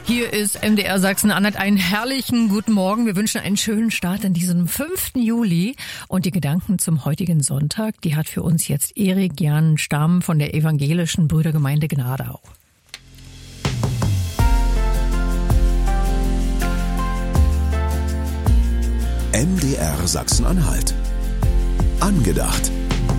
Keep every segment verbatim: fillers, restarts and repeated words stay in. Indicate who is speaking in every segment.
Speaker 1: Hier ist M D R Sachsen-Anhalt. Einen herrlichen guten Morgen. Wir wünschen einen schönen Start in diesem fünften Juli. Und die Gedanken zum heutigen Sonntag, die hat für uns jetzt Erik Jan Stamm von der Evangelischen Brüdergemeinde Gnadau.
Speaker 2: M D R Sachsen-Anhalt. Angedacht.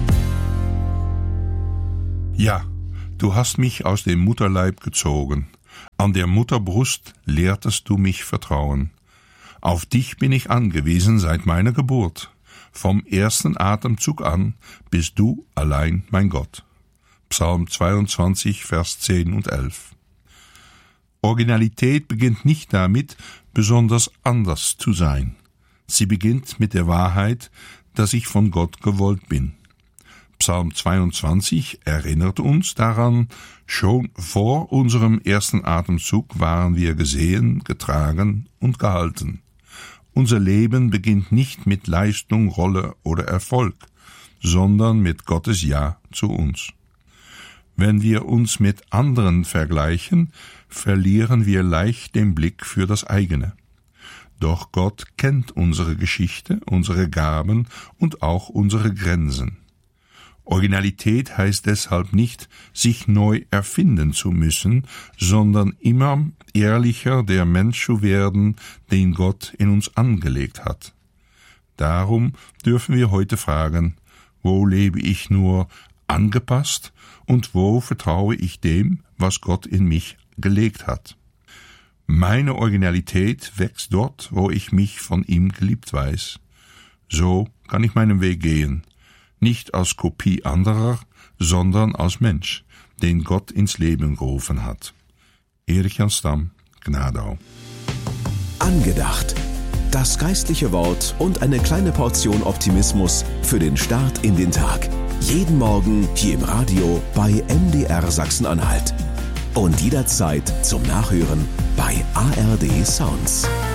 Speaker 3: Ja, du hast mich aus dem Mutterleib gezogen. An der Mutterbrust lehrtest du mich Vertrauen. Auf dich bin ich angewiesen seit meiner Geburt. Vom ersten Atemzug an bist du allein mein Gott. Psalm zweiundzwanzig, Vers zehn und elf. Originalität beginnt nicht damit, besonders anders zu sein. Sie beginnt mit der Wahrheit, dass ich von Gott gewollt bin. Psalm zweiundzwanzig erinnert uns daran, schon vor unserem ersten Atemzug waren wir gesehen, getragen und gehalten. Unser Leben beginnt nicht mit Leistung, Rolle oder Erfolg, sondern mit Gottes Ja zu uns. Wenn wir uns mit anderen vergleichen, verlieren wir leicht den Blick für das eigene. Doch Gott kennt unsere Geschichte, unsere Gaben und auch unsere Grenzen. Originalität heißt deshalb nicht, sich neu erfinden zu müssen, sondern immer ehrlicher der Mensch zu werden, den Gott in uns angelegt hat. Darum dürfen wir heute fragen, wo lebe ich nur angepasst und wo vertraue ich dem, was Gott in mich gelegt hat? Meine Originalität wächst dort, wo ich mich von ihm geliebt weiß. So kann ich meinen Weg gehen. Nicht als Kopie anderer, sondern als Mensch, den Gott ins Leben gerufen hat. Erik Jan Stamm, Gnadau.
Speaker 2: Angedacht. Das geistliche Wort und eine kleine Portion Optimismus für den Start in den Tag. Jeden Morgen hier im Radio bei M D R Sachsen-Anhalt. Und jederzeit zum Nachhören bei A R D Sounds.